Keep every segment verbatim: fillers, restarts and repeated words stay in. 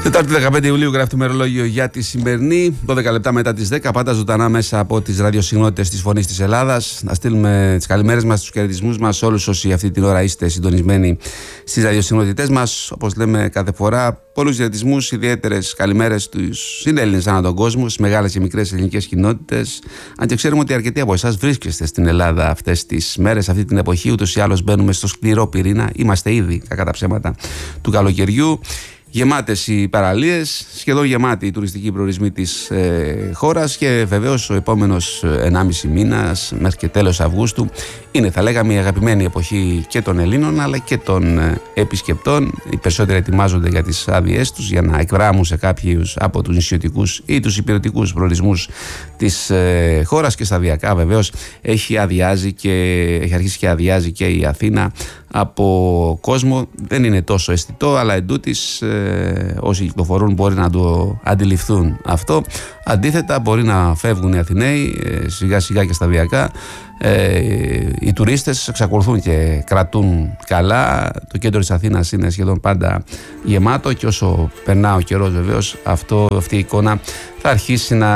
Τετάρτη δεκαπέντε Ιουλίου γράφει το ημερολόγιο για τη σημερινή, δώδεκα λεπτά μετά τις δέκα, πάντα ζωντανά μέσα από τις ραδιοσυχνότητες της Φωνής της Ελλάδας. Να στείλουμε τις καλημέρες μας, τους χαιρετισμούς μας σε όλους όσοι αυτή την ώρα είστε συντονισμένοι στις ραδιοσυχνότητες μας. Όπως λέμε κάθε φορά, πολλούς χαιρετισμούς, ιδιαίτερες καλημέρες στους συνέλληνες ανά τον κόσμο, στις μεγάλες και μικρές ελληνικές κοινότητες. Αν και ξέρουμε ότι αρκετοί από εσάς βρίσκεστε στην Ελλάδα αυτές τις μέρες, αυτή την εποχή, ούτως ή άλλως μπαίνουμε στο σκληρό πυρήνα. Είμαστε ήδη, κακά τα ψέματα, του καλοκαιριού. Γεμάτες οι παραλίες, σχεδόν γεμάτοι οι τουριστικοί προορισμοί της ε, χώρας και βεβαίως ο επόμενος ενάμιση μήνας μέχρι και τέλος Αυγούστου είναι, θα λέγαμε, η αγαπημένη εποχή και των Ελλήνων αλλά και των ε, επισκεπτών. Οι περισσότεροι ετοιμάζονται για τις άδειές τους για να εκβράμουν σε κάποιους από τους νησιωτικούς ή τους υπηρετικούς προορισμούς της ε, χώρας και σταδιακά βεβαίως έχει αδειάζει και έχει αρχίσει και αδειάζει και η Αθήνα από κόσμο. Δεν είναι τόσο αισθητό, αλλά εντούτοις ε, όσοι κυκλοφορούν μπορεί να το αντιληφθούν αυτό. Αντίθετα, μπορεί να φεύγουν οι Αθηναίοι ε, σιγά σιγά και σταδιακά. Ε, οι τουρίστες εξακολουθούν και κρατούν καλά. Το κέντρο της Αθήνας είναι σχεδόν πάντα γεμάτο και όσο περνά ο καιρός βεβαίως αυτό, αυτή η εικόνα θα αρχίσει να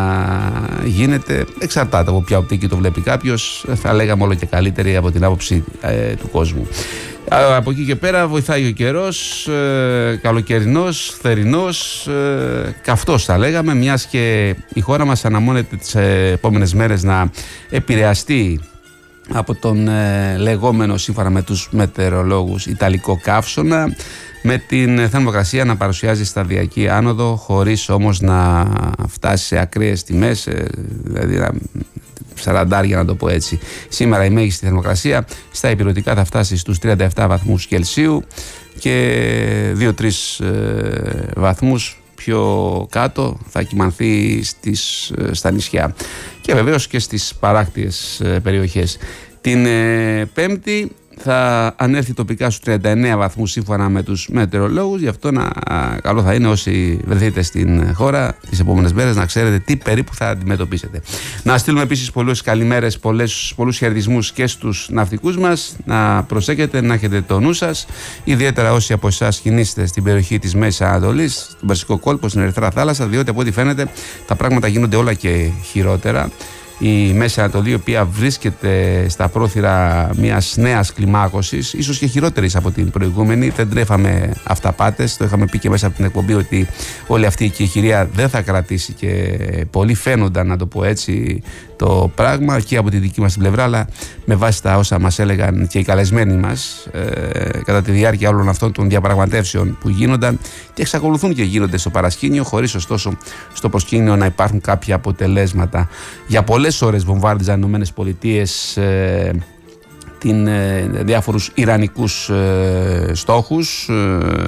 γίνεται, εξαρτάται από ποια οπτική το βλέπει κάποιος, θα λέγαμε όλο και καλύτερη από την άποψη ε, του κόσμου. Από εκεί και πέρα βοηθάει ο καιρός, ε, καλοκαιρινός, θερινός, ε, καυτός θα λέγαμε, μιας και η χώρα μας αναμώνεται τις επόμενες μέρες να επηρεαστεί από τον ε, λεγόμενο, σύμφωνα με τους μετεωρολόγους, Ιταλικό καύσωνα, με την θερμοκρασία να παρουσιάζει σταδιακή άνοδο, χωρίς όμως να φτάσει σε ακραίες τιμές, δηλαδή να σαραντάρια να το πω έτσι. Σήμερα η μέγιστη θερμοκρασία στα ηπειρωτικά θα φτάσει στους τριάντα επτά βαθμούς Κελσίου και δύο με τρεις ε, βαθμούς πιο κάτω θα κυμανθεί στις, στα νησιά και βεβαίως και στις παράκτιες ε, περιοχές. Την ε, Πέμπτη θα ανέρθει τοπικά στους τριάντα εννέα βαθμούς σύμφωνα με τους μετεωρολόγους. Γι' αυτό να, καλό θα είναι όσοι βρεθείτε στην χώρα τις επόμενες μέρες να ξέρετε τι περίπου θα αντιμετωπίσετε. Να στείλουμε επίσης πολλές καλημέρες, πολλές, πολλούς χαιρετισμούς και στους ναυτικούς μας. Να προσέχετε, να έχετε το νου σας. Ιδιαίτερα όσοι από εσάς κινείστε στην περιοχή της Μέσης Ανατολής, στον Περσικό κόλπο, στην Ερυθρά Θάλασσα, διότι από ό,τι φαίνεται τα πράγματα γίνονται όλα και χειρότερα. Η Μέση Ανατολή, η οποία βρίσκεται στα πρόθυρα μιας νέας κλιμάκωσης, ίσως και χειρότερης από την προηγούμενη. Δεν τρέφαμε αυταπάτες, το είχαμε πει και μέσα από την εκπομπή ότι όλη αυτή η κεχηρία δεν θα κρατήσει και πολύ φαίνονταν, να το πω έτσι, το πράγμα και από τη δική μας την πλευρά, αλλά με βάση τα όσα μας έλεγαν και οι καλεσμένοι μας ε, κατά τη διάρκεια όλων αυτών των διαπραγματεύσεων που γίνονταν και εξακολουθούν και γίνονται στο παρασκήνιο, χωρίς ωστόσο στο προσκήνιο να υπάρχουν κάποια αποτελέσματα. Για πολλές ώρες βομβάρδιζαν οι Ηνωμένες Πολιτείες ε, την, ε, διάφορους ιρανικούς ε, στόχους ε,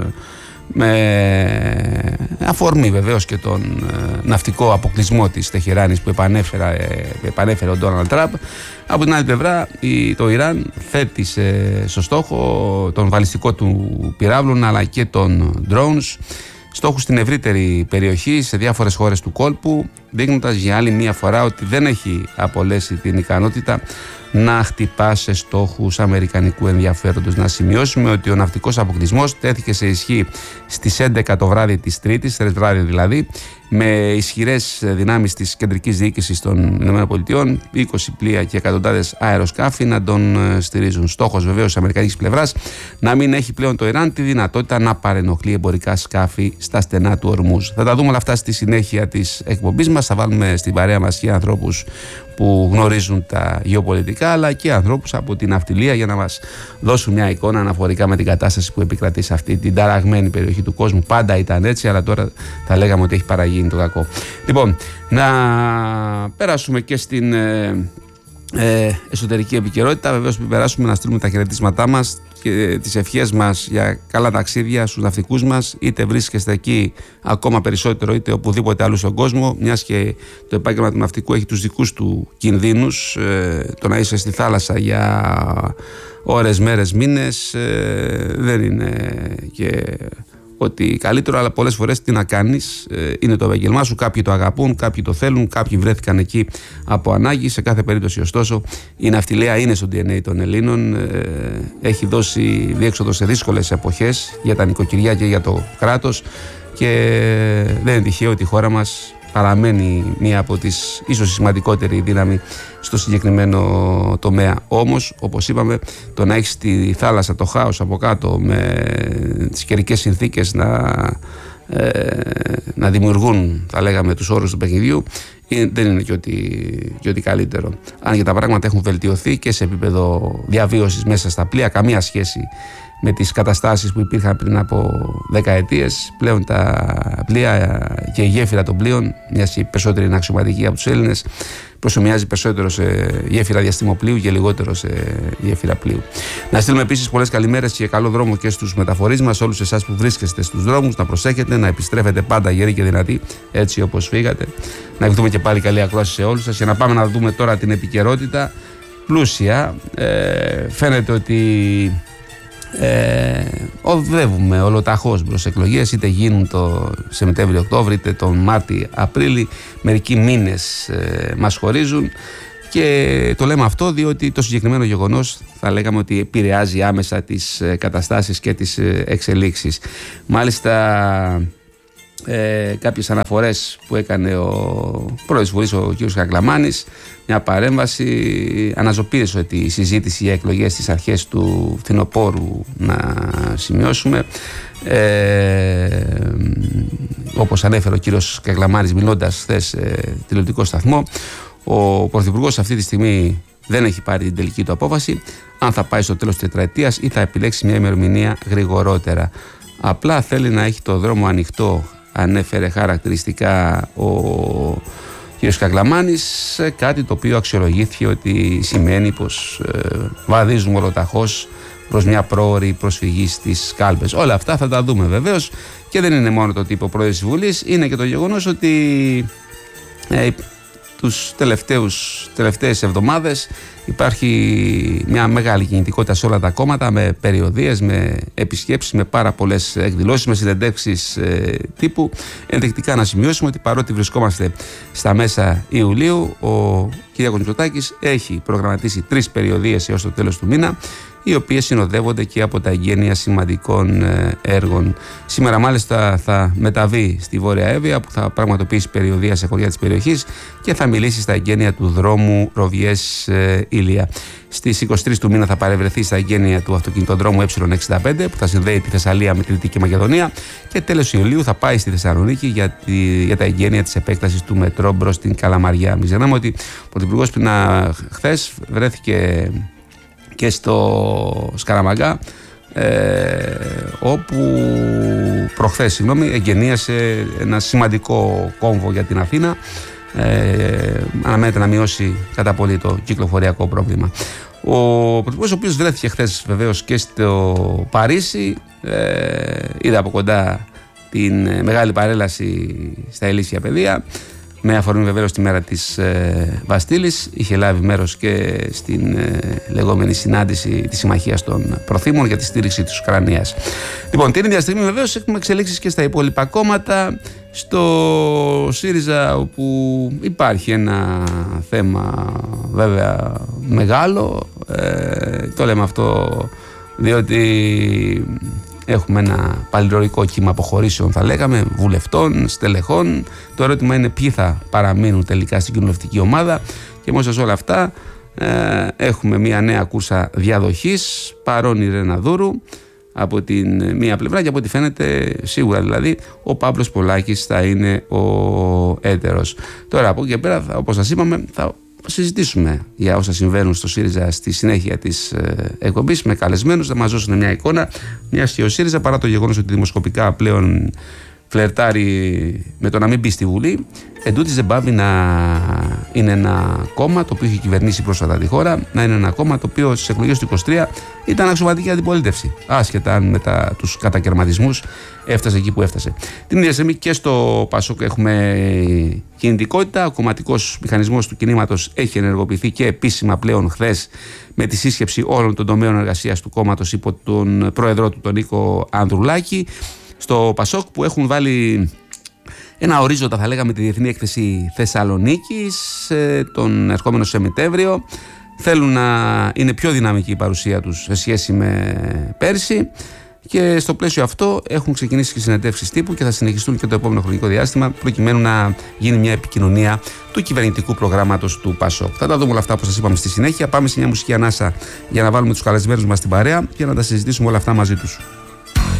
με αφορμή βεβαίως και τον ε, ναυτικό αποκλεισμό της Τεχεράνης που επανέφερα, ε, επανέφερε ο Ντόναλντ Τραμπ. Από την άλλη πλευρά η, το Ιράν θέτει στο στόχο τον βαλιστικό του πυράβλων αλλά και των drones, στόχους στην ευρύτερη περιοχή σε διάφορες χώρες του κόλπου, δείχνοντας για άλλη μία φορά ότι δεν έχει απολέσει την ικανότητα να χτυπά σε στόχους αμερικανικού ενδιαφέροντος. Να σημειώσουμε ότι ο ναυτικός αποκλεισμός τέθηκε σε ισχύ στις έντεκα το βράδυ της Τρίτης, τρεις βράδυ δηλαδή, με ισχυρές δυνάμεις της κεντρικής διοίκησης των ΗΠΑ, είκοσι πλοία και εκατοντάδες αεροσκάφη να τον στηρίζουν. Στόχος βεβαίως της αμερικανικής πλευράς να μην έχει πλέον το Ιράν τη δυνατότητα να παρενοχλεί εμπορικά σκάφη στα στενά του Ορμούζ. Θα τα δούμε όλα αυτά στη συνέχεια της εκπομπής μας. Θα βάλουμε στην παρέα μας και ανθρώπους που γνωρίζουν τα γεωπολιτικά αλλά και ανθρώπους από την ναυτιλία για να μας δώσουν μια εικόνα αναφορικά με την κατάσταση που επικρατεί σε αυτή την ταραγμένη περιοχή του κόσμου. Πάντα ήταν έτσι, αλλά τώρα θα λέγαμε ότι έχει παραγίνει το κακό. Λοιπόν, να περάσουμε και στην ε, ε, εσωτερική επικαιρότητα. Βεβαίως πριν περάσουμε να στείλουμε τα χαιρετίσματά μας και τις ευχές μας για καλά ταξίδια στους ναυτικούς μας, είτε βρίσκεστε εκεί ακόμα περισσότερο είτε οπουδήποτε αλλού στον κόσμο, μιας και το επάγγελμα του ναυτικού έχει τους δικούς του κινδύνους. Ε, το να είσαι στη θάλασσα για ώρες, μέρες, μήνες ε, δεν είναι και ότι καλύτερο, αλλά πολλές φορές τι να κάνεις, ε, είναι το επάγγελμά σου. Κάποιοι το αγαπούν, κάποιοι το θέλουν, κάποιοι βρέθηκαν εκεί από ανάγκη. Σε κάθε περίπτωση, ωστόσο, η ναυτιλία είναι στο ντι εν έι των Ελλήνων. Ε, έχει δώσει διέξοδο σε δύσκολες εποχές για τα νοικοκυριά και για το κράτος και δεν είναι τυχαίο ότι η χώρα μας παραμένει μία από τις ίσως σημαντικότερη δύναμη στο συγκεκριμένο τομέα. Όμως, όπως είπαμε, το να έχεις τη θάλασσα, το χάος από κάτω με τις καιρικές συνθήκες να, ε, να δημιουργούν, θα λέγαμε, τους όρους του παιχνιδιού, δεν είναι και ότι, και ότι καλύτερο. Αν και τα πράγματα έχουν βελτιωθεί και σε επίπεδο διαβίωσης μέσα στα πλοία, καμία σχέση με τις καταστάσεις που υπήρχαν πριν από δεκαετίες. Πλέον τα πλοία και η γέφυρα των πλοίων, μιας και περισσότερη είναι αξιωματική από τους Έλληνες, προσωμιάζει περισσότερο σε γέφυρα διαστημοπλοίου και λιγότερο σε γέφυρα πλοίου. Να στείλουμε επίσης πολλές καλημέρες και καλό δρόμο και στους μεταφορείς μας, όλους εσάς που βρίσκεστε στους δρόμους, να προσέχετε, να επιστρέφετε πάντα γεροί και δυνατοί, έτσι όπως φύγατε. Να ευχηθούμε και πάλι καλή ακρόαση σε όλους σας. Και να πάμε να δούμε τώρα την επικαιρότητα πλούσια. Ε, φαίνεται ότι Ε, οδεύουμε ολοταχώς προς εκλογές, είτε γίνουν το Σεπτέμβριο-Οκτώβριο είτε τον Μάρτι-Απρίλη. Μερικοί μήνες ε, μας χωρίζουν και το λέμε αυτό διότι το συγκεκριμένο γεγονός θα λέγαμε ότι επηρεάζει άμεσα τις ε, καταστάσεις και τις ε, εξελίξεις. Μάλιστα ε, κάποιες αναφορές που έκανε ο πρόεδρος Βουλής, ο κ. Κακλαμάνης, μια παρέμβαση, αναζωπήρησε ότι η συζήτηση για εκλογές στις αρχές του φθινοπόρου, να σημειώσουμε, ε, όπως ανέφερε ο κύριος Κακλαμάνης μιλώντας χθες σε τηλεοπτικό σταθμό, ο Πρωθυπουργός αυτή τη στιγμή δεν έχει πάρει την τελική του απόφαση αν θα πάει στο τέλος της τετραετίας ή θα επιλέξει μια ημερομηνία γρηγορότερα. Απλά θέλει να έχει το δρόμο ανοιχτό, ανέφερε χαρακτηριστικά ο κ. Κακλαμάνης, κάτι το οποίο αξιολογήθηκε ότι σημαίνει πως ε, βαδίζουμε ολοταχώς προς μια πρόωρη προσφυγή στις κάλπες. Όλα αυτά θα τα δούμε βεβαίως και δεν είναι μόνο το ότι είπε ο πρόεδρος της Βουλής, είναι και το γεγονός ότι ε, τους τελευταίους, τελευταίες εβδομάδες υπάρχει μια μεγάλη κινητικότητα σε όλα τα κόμματα, με περιοδίες, με επισκέψεις, με πάρα πολλές εκδηλώσεις, με συνεντεύξεις ε, τύπου. Ενδεικτικά να σημειώσουμε ότι παρότι βρισκόμαστε στα μέσα Ιουλίου, ο κ. Μητσοτάκης έχει προγραμματίσει τρεις περιοδίες έως το τέλος του μήνα, οι οποίες συνοδεύονται και από τα εγγένεια σημαντικών έργων. Σήμερα μάλιστα θα μεταβεί στη Βόρεια Εύβοια, που θα πραγματοποιήσει περιοδεία σε χωριά της περιοχής και θα μιλήσει στα εγγένεια του δρόμου Ροβιές Ήλια. Στις είκοσι τρεις του μήνα θα παρευρεθεί στα εγγένεια του αυτοκινητοδρόμου Ε εξήντα πέντε που θα συνδέει τη Θεσσαλία με Κρήτη και Μακεδονία, και τέλος Ιουλίου θα πάει στη Θεσσαλονίκη για, τη, για τα εγγένεια της επέκτασης του μετρό μπρος στην Καλαμαριά. Μην ξεχνάμε ότι ο Πρωθυπουργός πριν χθες βρέθηκε και στο Σκαραμαγκά, ε, όπου προχθές συγγνώμη, εγγενίασε ένα σημαντικό κόμβο για την Αθήνα. Ε, αναμένεται να μειώσει κατά πολύ το κυκλοφοριακό πρόβλημα. Ο Πρωθυπουργός, ο οποίος βρέθηκε χθες βεβαίως και στο Παρίσι, ε, είδε από κοντά την μεγάλη παρέλαση στα ηλίσια παιδεία, με αφορμή βεβαίως τη μέρα της ε, Βαστίλης. Είχε λάβει μέρος και στην ε, λεγόμενη συνάντηση της Συμμαχίας των Προθήμων για τη στήριξη της Ουκρανίας. Λοιπόν, την ίδια στιγμή βεβαίως έχουμε εξελίξεις και στα υπόλοιπα κόμματα. Στο ΣΥΡΙΖΑ, όπου υπάρχει ένα θέμα βέβαια μεγάλο, ε, το λέμε αυτό διότι έχουμε ένα παλιροϊκό κύμα αποχωρήσεων, θα λέγαμε, βουλευτών, στελεχών. Το ερώτημα είναι ποιοι θα παραμείνουν τελικά στην κοινοβουλευτική ομάδα, και μέσα σε όλα αυτά ε, έχουμε μια νέα κούρσα διαδοχής, παρόν η Ρεναδούρου από την μία πλευρά, και από ό,τι φαίνεται σίγουρα δηλαδή ο Παύλος Πολάκης θα είναι ο έτερος. Τώρα από εκεί και πέρα, όπως σας είπαμε, θα συζητήσουμε για όσα συμβαίνουν στο ΣΥΡΙΖΑ στη συνέχεια της ε, εκπομπής, με καλεσμένους, θα μας δώσουν μια εικόνα, μιας και ο ΣΥΡΙΖΑ, παρά το γεγονός ότι δημοσκοπικά πλέον φλερτάρει με το να μην μπει στη Βουλή, εντούτοις δεν πάβει να είναι ένα κόμμα το οποίο έχει κυβερνήσει πρόσφατα τη χώρα, να είναι ένα κόμμα το οποίο στις εκλογές του είκοσι τρία ήταν αξιωματική αντιπολίτευση, άσχετα αν μετά τους κατακαιρματισμούς έφτασε εκεί που έφτασε. Την ίδια στιγμή και στο ΠΑΣΟΚ έχουμε κινητικότητα. Ο κομματικός μηχανισμός του κινήματος έχει ενεργοποιηθεί και επίσημα πλέον χθες, με τη σύσκεψη όλων των τομέων εργασίας του κόμματος υπό τον πρόεδρό του, τον Νίκο Ανδρουλάκη. Στο ΠΑΣΟΚ, που έχουν βάλει ένα ορίζοντα, θα λέγαμε, τη Διεθνή Έκθεση Θεσσαλονίκης τον ερχόμενο Σεπτέμβριο, θέλουν να είναι πιο δυναμική η παρουσία τους σε σχέση με πέρσι, Και στο πλαίσιο αυτό έχουν ξεκινήσει και συνεντεύξεις τύπου και θα συνεχιστούν και το επόμενο χρονικό διάστημα, προκειμένου να γίνει μια επικοινωνία του κυβερνητικού προγράμματος του ΠΑΣΟΚ. Θα τα δούμε όλα αυτά, όπως σας είπαμε, στη συνέχεια. Πάμε σε μια μουσική ανάσα για να βάλουμε τους καλεσμένους μας στην παρέα και να τα συζητήσουμε όλα αυτά μαζί τους.